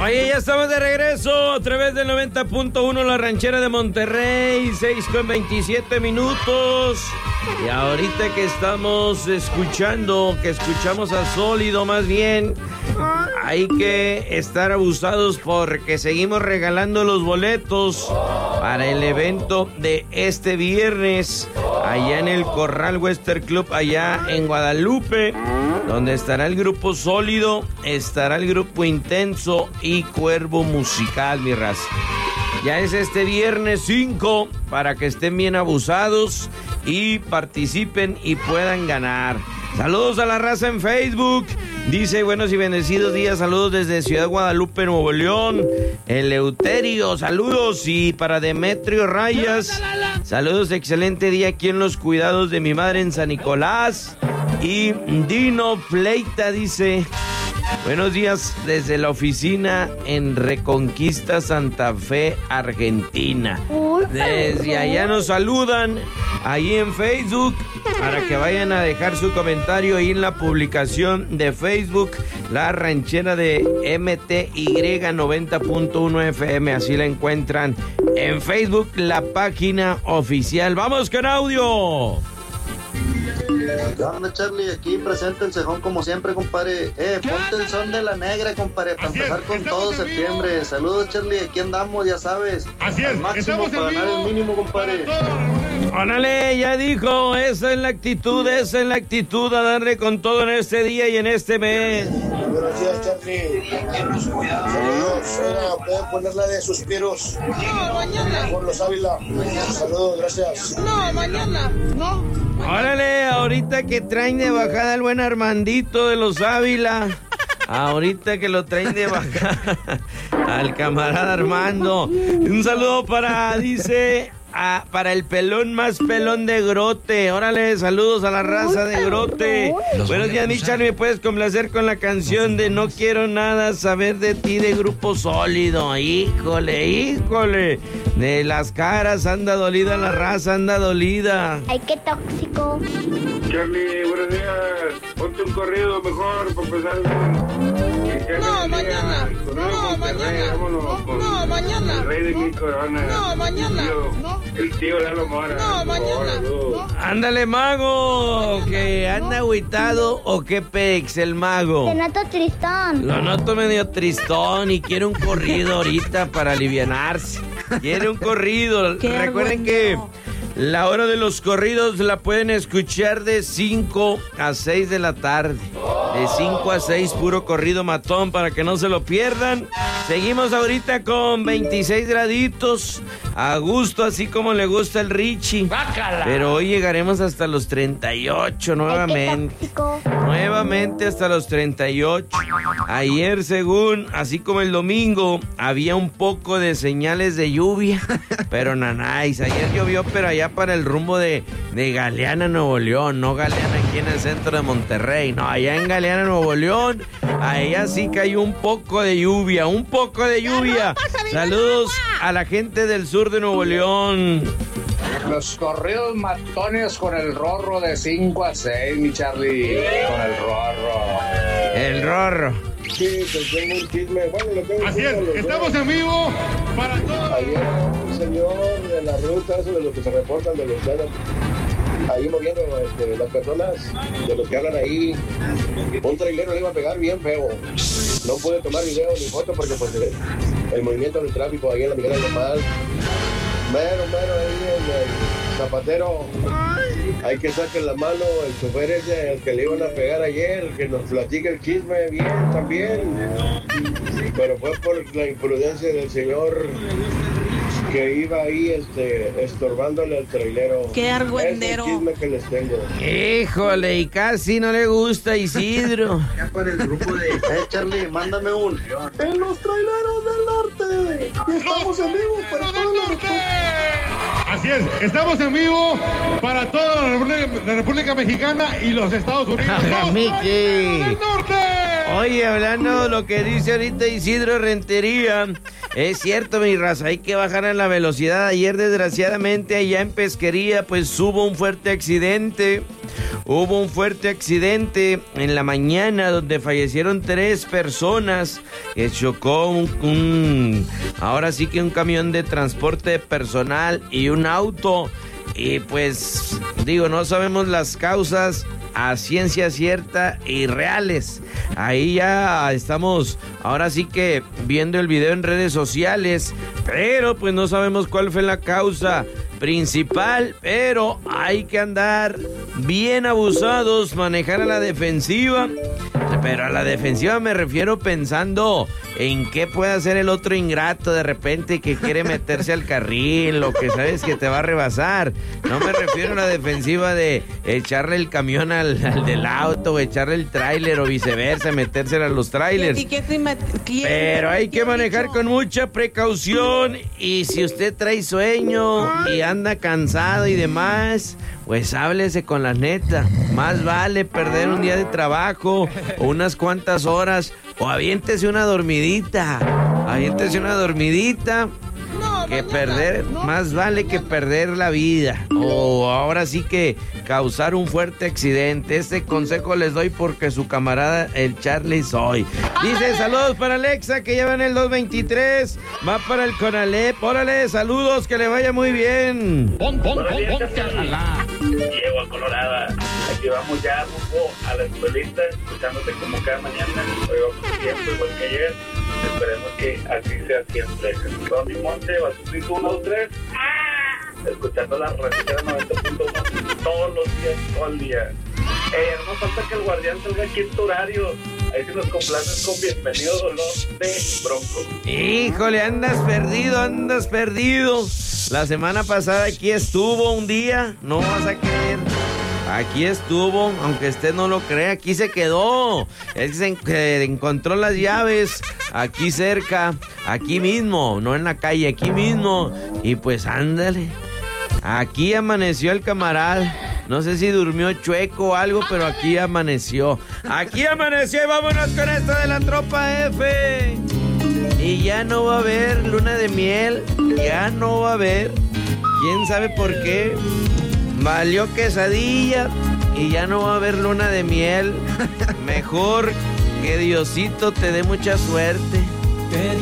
Oye, ya estamos de regreso a través del 90.1 La Ranchera de Monterrey, 6:27 minutos. Y ahorita que estamos escuchamos a Sólido más bien, hay que estar abusados porque seguimos regalando los boletos para el evento de este viernes allá en el Corral Western Club, allá en Guadalupe, donde estará el grupo Sólido, estará el grupo Intenso y Cuervo Musical, mi raza. Ya es este viernes 5 para que estén bien abusados y participen y puedan ganar. Saludos a la raza en Facebook. Dice, buenos y bendecidos días, saludos desde Ciudad Guadalupe, Nuevo León. Eleuterio, saludos. Y para Demetrio Rayas, saludos, excelente día aquí en los cuidados de mi madre en San Nicolás. Y Dino Pleita dice, buenos días desde la oficina en Reconquista, Santa Fe, Argentina. Desde allá nos saludan, ahí en Facebook, para que vayan a dejar su comentario ahí en la publicación de Facebook, La Ranchera de MTY 90.1 FM, así la encuentran en Facebook, la página oficial. ¡Vamos con audio! ¿Qué onda, Charlie? Aquí presente el cejón como siempre, compadre. Ponte el son de la negra, compadre, para empezar con todo septiembre. Saludos, Charlie, aquí andamos, ya sabes. Así es, al máximo para ganar el mínimo, compadre. ¡Órale! Ya dijo, esa es la actitud, a darle con todo en este día y en este mes. Buenos días, Charlie. Saludos, pueden poner la de suspiros. No, mañana. Por los Ávila. Saludos, gracias. No, mañana. No. Órale, ahorita que traen de bajada al buen Armandito de los Ávila. Ahorita que lo traen de bajada al camarada Armando. Un saludo para, dice, para el pelón más pelón de Grote. Órale, saludos a la raza de Grote. Buenos días, mi Charlie, ¿me puedes complacer con la canción de No Quiero Nada Saber de Ti de Grupo Sólido? Híjole. De las caras anda dolida la raza, anda dolida. Ay, qué tóxico. Charlie, buenos días. Ponte un corrido mejor para empezar. No, mañana. No, mañana. No, mañana. El rey de mi corona. No, mañana. El tío Lalo Mora. No, mañana. Ándale, mago, que anda agüitado o qué pex el mago. Te noto tristón. Lo noto medio tristón y quiere un corrido ahorita para alivianarse. Quiere un corrido. Recuerden que la hora de los corridos la pueden escuchar de 5 a 6 de la tarde. De 5 a 6, puro corrido matón para que no se lo pierdan. Seguimos ahorita con 26 graditos. A gusto, así como le gusta el Richie. ¡Bácala! Pero hoy llegaremos hasta los 38 nuevamente. Ay, qué tóxico. Nuevamente hasta los 38. Ayer, según, así como el domingo, había un poco de señales de lluvia. Pero nanáis, ayer llovió, pero allá para el rumbo de Galeana, Nuevo León. No Galeana aquí en el centro de Monterrey. No, allá en Galeana, Nuevo León. Allá sí cayó un poco de lluvia. Saludos a la gente del sur de Nuevo León. Los corridos matones con el rorro de 5 a 6, mi Charlie. Con el rorro. El rorro. Sí, pues tengo un chisme. Bueno, lo tengo. Así es, estamos en vivo para todos. Ayer un señor de la ruta, eso de los que se reportan, de los que andan ahí moviendo las personas, de los que hablan ahí, un trailero le iba a pegar bien feo. No pude tomar video ni foto porque pues el movimiento del tráfico ahí en la Miguel Alemán. Mero ahí en el Zapatero. Hay que sacar la mano el chofer ese, el que le iban a pegar ayer, que nos platique el chisme bien también. Pero fue por la imprudencia del señor que iba ahí estorbándole al trailero. Qué argüendero. Es el chisme que les tengo. Híjole, y casi no le gusta Isidro. Ya para el grupo de... Charlie, mándame un... En los traileros del norte. Y estamos en vivo para toda la República. Así es, estamos en vivo para toda la República Mexicana y los Estados Unidos. Miki. ¡Del norte! Oye, hablando de lo que dice ahorita Isidro Rentería, es cierto, mi raza, hay que bajar a la velocidad. Ayer, desgraciadamente, allá en Pesquería, pues hubo un fuerte accidente. Hubo un fuerte accidente en la mañana donde fallecieron 3 personas. Que chocó ahora sí que un camión de transporte personal y un auto. Y pues, digo, no sabemos las causas a ciencia cierta y reales. Ahí ya estamos, ahora sí que viendo el video en redes sociales, pero pues no sabemos cuál fue la causa principal, pero hay que andar bien abusados, manejar a la defensiva. Pero a la defensiva me refiero pensando en qué puede hacer el otro ingrato de repente que quiere meterse al carril, lo que sabes que te va a rebasar. No me refiero a la defensiva de echarle el camión al del auto, o echarle el tráiler o viceversa, metérsela a los tráilers. Pero hay que manejar con mucha precaución, y si usted trae sueño y anda cansado y demás, pues háblese con la neta. Más vale perder un día de trabajo o unas cuantas horas, o aviéntese una dormidita. Que perder, más vale que perder la vida, o ahora sí que causar un fuerte accidente. Este consejo les doy porque su camarada el Charlie soy. Dice, saludos para Alexa, que lleva en el 223, va para el Conalep. Órale, saludos, que le vaya muy bien. Llego a Colorada, aquí vamos ya rumbo a la escuelita, escuchándote como cada mañana. Hoy vamos siempre igual que ayer. Esperemos que así sea siempre. Ronnie Monte, Basufico 1, 2, 3. Escuchando la ranchera 90.1 todos los días, todo el día. No nos falta que el guardián salga aquí en tu horario. Ahí si nos complaces con bienvenido dolor de Bronco. Híjole, andas perdido. La semana pasada aquí estuvo un día, no vas a creer. Aquí estuvo, aunque usted no lo crea, aquí se quedó. Él se encontró las llaves aquí cerca, aquí mismo, no en la calle, aquí mismo. Y pues ándale, aquí amaneció el camarada. No sé si durmió chueco o algo, pero aquí amaneció. Aquí amaneció, y vámonos con esto de la tropa F. Y ya no va a haber luna de miel, ya no va a haber. ¿Quién sabe por qué? Valió quesadilla y ya no va a haber luna de miel. Mejor que Diosito te dé mucha suerte.